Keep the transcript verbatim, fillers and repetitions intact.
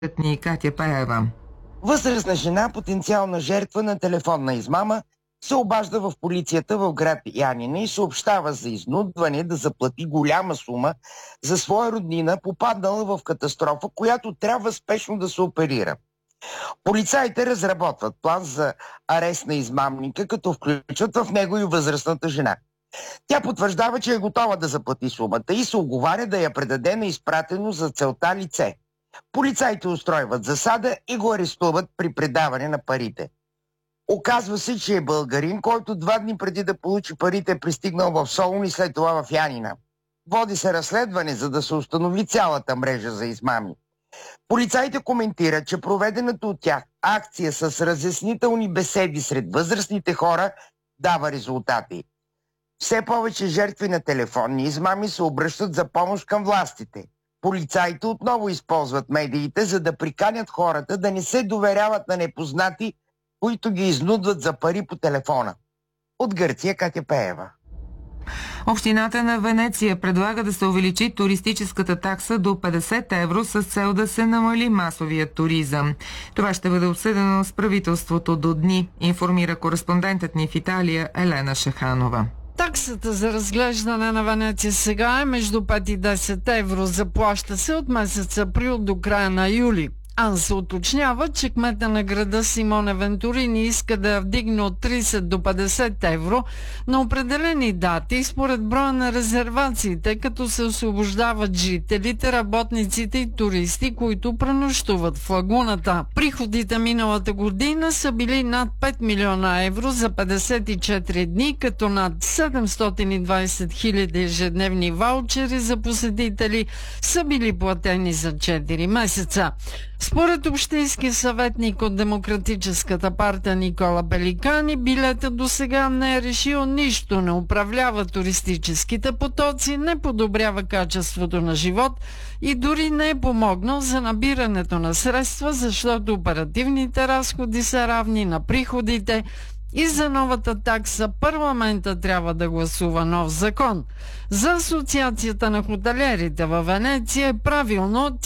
ни Катя Пеева. Възрастна жена, потенциална жертва на телефонна измама, се обажда в полицията в град Янина и съобщава за изнудване да заплати голяма сума за своя роднина, попаднала в катастрофа, която трябва спешно да се оперира. Полицаите разработват план за арест на измамника, като включват в него и възрастната жена. Тя потвърждава, че е готова да заплати сумата и се уговаря да я предаде на изпратено за целта лице. Полицаите устройват засада и го арестуват при предаване на парите. Оказва се, че е българин, който два дни преди да получи парите е пристигнал в Солун и след това в Янина. Води се разследване, за да се установи цялата мрежа за измами. Полицаите коментират, че проведената от тях акция с разяснителни беседи сред възрастните хора дава резултати. Все повече жертви на телефонни измами се обръщат за помощ към властите. Полицаите отново използват медиите, за да приканят хората да не се доверяват на непознати, които ги изнудват за пари по телефона. От Гърция, Катя Пеева. Общината на Венеция предлага да се увеличи туристическата такса до петдесет евро с цел да се намали масовия туризъм. Това ще бъде обсъдено с правителството до дни, информира кореспондентът ни в Италия Елена Шаханова. Таксата за разглеждане на Венеция сега е между пет и десет евро. Заплаща се от месец април до края на юли. Анса уточнява, че кмета на града Симоне Вентурини иска да я вдигне от тридесет до петдесет евро на определени дати според броя на резервациите, като се освобождават жителите, работниците и туристи, които пренощуват в лагуната. Приходите миналата година са били над пет милиона евро за петдесет и четири дни, като над седемстотин и двадесет хиляди ежедневни ваучери за посетители са били платени за четири месеца. Според общинския съветник от Демократическата партия Никола Пеликани, билета до сега не е решил нищо, не управлява туристическите потоци, не подобрява качеството на живот и дори не е помогнал за набирането на средства, защото оперативните разходи са равни на приходите и за новата такса парламента трябва да гласува нов закон. За Асоциацията на хотелиерите във Венеция е правилно